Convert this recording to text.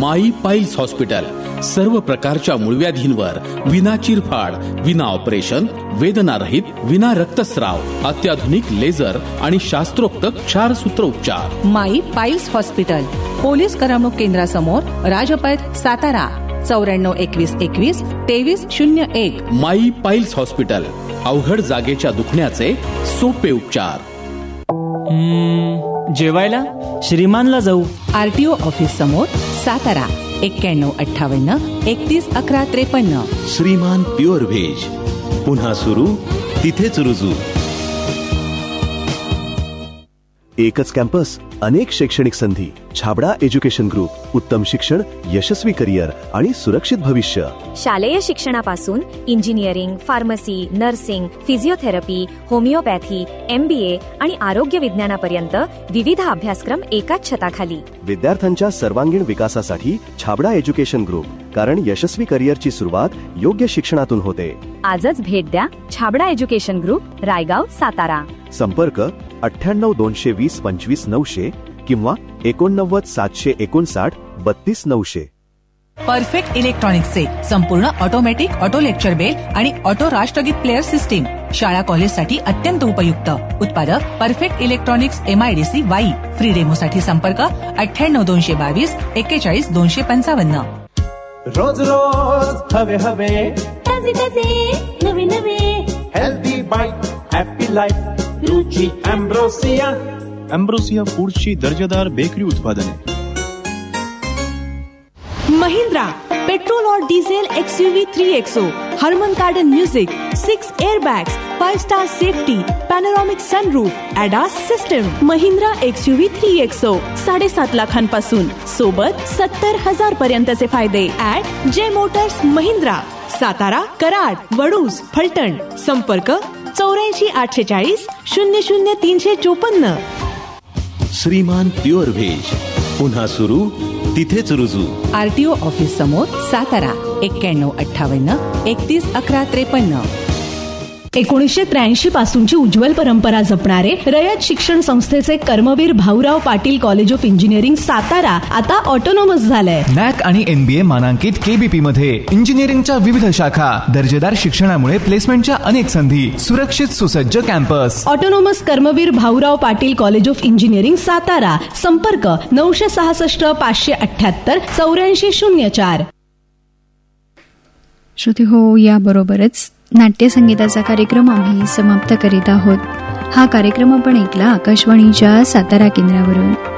माई piles hospital. सर्व प्रकारच्या मूळव्याधींवर विना चिरफाड, विना ऑपरेशन, वेदनारहित, विना रक्तस्राव, अत्याधुनिक लेझर आणि शास्त्रोक्त क्षारसूत्र उपचार. माई पाईल्स हॉस्पिटल, पोलीस करमणूक केंद्रासमोर, राजपथ, सातारा. 9421212301. माई पाईल्स हॉस्पिटल. अवघड जागेच्या दुखण्याचे सोपे उपचार. जेवायला श्रीमानला जाऊ. आरटीओ ऑफिस समोर, सातारा. 9158311153. श्रीमान प्युअर व्हेज. पुन्हा सुरू, तिथेच रुजू. एकच कॅम्पस, अनेक शैक्षणिक संधी. Chhabra education group. उत्तम शिक्षण, यशस्वी करिअर आणि सुरक्षित भविष्य. शालेय शिक्षणापासून engineering, pharmacy, nursing, physiotherapy, homeopathy, MBA आणि आरोग्य विज्ञानापर्यंत विविध अभ्यासक्रम एकाच छताखाली. विद्यार्थ्यांच्या सर्वांगीण विकासासाठी छाबडा एज्युकेशन ग्रुप. कारण यशस्वी करिअरची सुरुवात योग्य शिक्षणातून होते. आजच भेट द्या छाबडा एज्युकेशन ग्रुप, रायगाव, सातारा. संपर्क 98-220-25-900 किंवा 89-759-32-900. परफेक्ट इलेक्ट्रॉनिक्सचे संपूर्ण ऑटोमॅटिक ऑटो लेक्चर बेल आणि ऑटो राष्ट्रगीत प्लेअर सिस्टीम. शाळा कॉलेजसाठी अत्यंत उपयुक्त. उत्पादक perfect electronics, MIDC, Wai. Free डेमोसाठी संपर्क 98-222-41-255. रोज रोज हवे हवे ताजे ताजे नवे नवे हेल्दी बाईट, हॅपी लाईफ, रुची अँब्रोसिया. अँब्रोसिया फूड्सची दर्जेदार बेकरी उत्पादने. महिंद्रा पेट्रोल और डीजल XUV 3XO, हरमन कार्डन music, 6 airbags, 5 star safety, पॅनोरामिक sunroof, ADAS system. Mahindra XUV 3XO 7.5 लाखांपासून, सोबत 70,000 पर्यंतचे फायदे. @J Motors Mahindra, Satara, Karad, Vaduj, Phaltan. संपर्क 84-840-00354. श्रीमान प्युअर व्हेज. पुन्हा सुरू, तिथेच रुजू. आरटीओ ऑफिस समोर, सातारा. 91-58-31-1153. 1983 पासूनची उज्ज्वल परंपरा जपणारे रयत शिक्षण संस्थेचे Karmaveer Bhaurao Patil college of engineering, Satara आता ऑटोनॉमस झालंय. NAC आणि NBA मानांकित KBP मध्ये इंजिनिअरिंगच्या विविध शाखा, दर्जेदार शिक्षणामुळे प्लेसमेंटच्या अनेक संधी, सुरक्षित सुसज्ज campus. Autonomous Karmaveer Bhaurao Patil college of engineering, Satara. संपर्क 966-578-8404. श्रोते हो, याबरोबरच नाट्यसंगीताचा कार्यक्रम आम्ही समाप्त करीत आहोत. हा कार्यक्रम आपण ऐकला आकाशवाणीच्या सातारा केंद्रावरून.